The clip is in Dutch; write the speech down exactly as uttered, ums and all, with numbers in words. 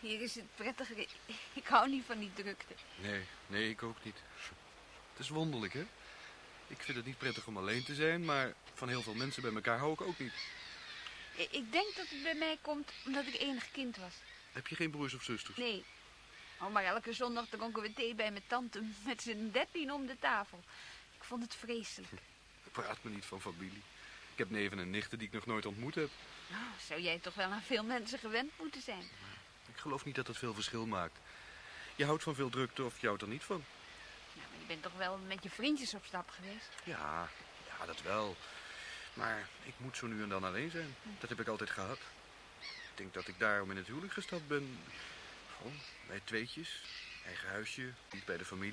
Hier is het prettiger. Ik hou niet van die drukte. Nee, nee, ik ook niet. Het is wonderlijk, hè? Ik vind het niet prettig om alleen te zijn, maar van heel veel mensen bij elkaar hou ik ook niet. Ik denk dat het bij mij komt omdat ik enig kind was. Heb je geen broers of zusters? Nee. Oh, maar elke zondag dronken we thee bij mijn tante met z'n dertien om de tafel. Ik vond het vreselijk. Praat me niet van familie. Ik heb neven en nichten die ik nog nooit ontmoet heb. Nou, zou jij toch wel aan veel mensen gewend moeten zijn? Ik geloof niet dat dat veel verschil maakt. Je houdt van veel drukte of je houdt er niet van. Nou, maar je bent toch wel met je vriendjes op stap geweest? Ja, ja, dat wel. Maar ik moet zo nu en dan alleen zijn. Dat heb ik altijd gehad. Ik denk dat ik daarom in het huwelijk gestapt ben. Gewoon, bij tweetjes, eigen huisje, niet bij de familie.